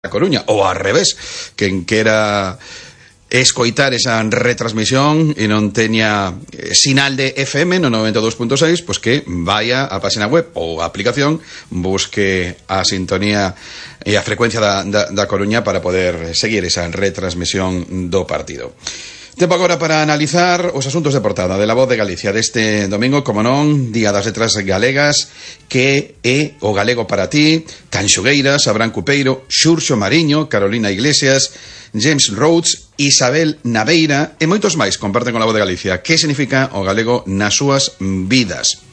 A Coruña, ou ao revés, quen quera escoitar esa retransmisión e non teña sinal de FM no 92.6, pois que vaya á página web ou a aplicación, busque a sintonía e a frecuencia da Coruña para poder seguir esa retransmisión do partido. Tempo agora para analizar os asuntos de portada de La Voz de Galicia deste domingo, como non, Día das Letras Galegas, que é o galego para ti, Tanxugueiras, Abraham Cupeiro, Xurxo Mariño, Carolina Iglesias, James Rhodes, Isabel Naveira e moitos máis comparten con La Voz de Galicia que significa o galego nas súas vidas.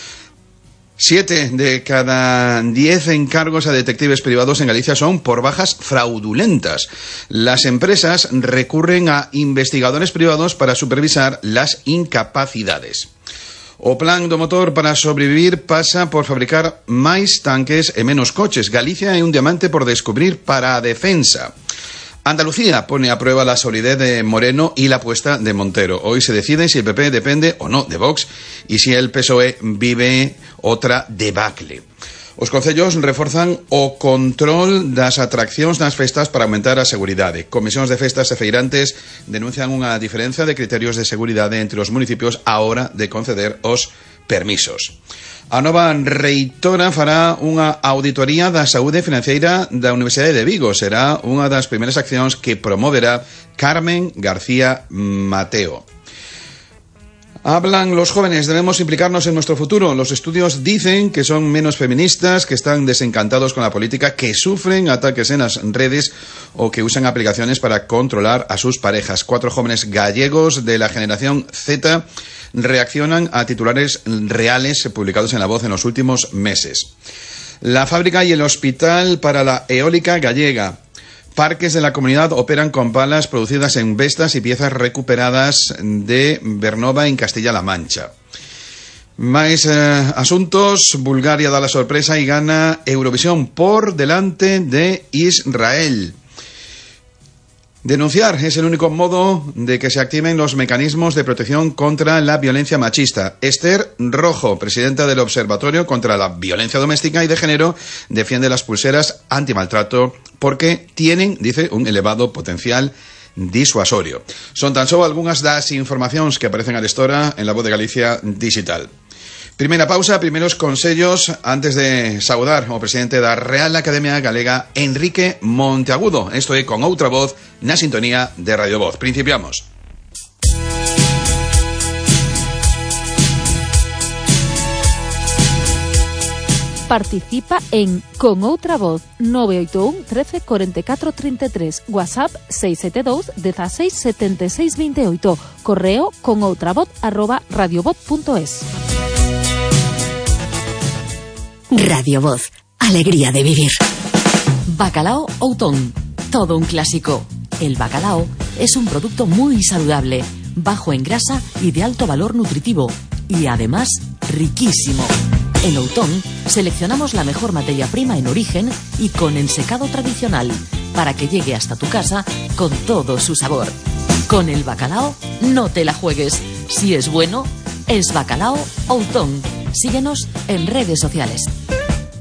7 de cada 10 encargos a detectives privados en Galicia son por bajas fraudulentas. Las empresas recurren a investigadores privados para supervisar las incapacidades. O plan do motor para sobrevivir pasa por fabricar máis tanques e menos coches. Galicia é un diamante por descubrir para a defensa. Andalucía pone a prueba la solidez de Moreno y la apuesta de Montero. Hoy se decide si el PP depende o no de Vox y si el PSOE vive otra debacle. Os concellos reforzan o control das atraccións nas festas para aumentar a seguridade. Comisións de festas e feirantes denuncian unha diferencia de criterios de seguridade entre os municipios á hora de conceder os permisos. A nova reitora fará unha auditoría da saúde financeira da Universidade de Vigo. Será unha das primeiras accións que promoverá Carmen García Mateo. Hablan los jóvenes, debemos implicarnos en nuestro futuro. Los estudios dicen que son menos feministas, que están desencantados con la política, que sufren ataques en las redes o que usan aplicaciones para controlar a sus parejas. 4 jóvenes gallegos de la generación Z reaccionan a titulares reales publicados en La Voz en los últimos meses. La fábrica y el hospital para la eólica gallega. Parques de la comunidad operan con palas producidas en Vestas y piezas recuperadas de Bernova en Castilla-La Mancha. Máis asuntos. Bulgaria da la sorpresa y gana Eurovisión por delante de Israel. Denunciar es el único modo de que se activen los mecanismos de protección contra la violencia machista. Esther Rojo, presidenta del Observatorio contra la Violencia Doméstica y de Género, defiende las pulseras antimaltrato porque tienen, dice, un elevado potencial disuasorio. Son tan só algunhas das informacións que aparecen a estora en La Voz de Galicia Digital. Primeira pausa, primeiros consellos antes de saudar ao presidente da Real Academia Galega, Enrique Monteagudo. Isto é Con Outra Voz na sintonía de Radio Voz. Principiamos. Participa en Con Outra Voz 981 13 44 33, WhatsApp 672 16 76 28, correo conoutravoz@radiovoz.es. Radio Voz, alegría de vivir. Bacalao Outón, todo un clásico. El bacalao es un producto muy saludable, bajo en grasa y de alto valor nutritivo, y además riquísimo. En Outón seleccionamos la mejor materia prima en origen y con ensecado tradicional, para que llegue hasta tu casa con todo su sabor. Con el bacalao no te la juegues. Si es bueno, es Bacalao Outón. Síguenos en redes sociales.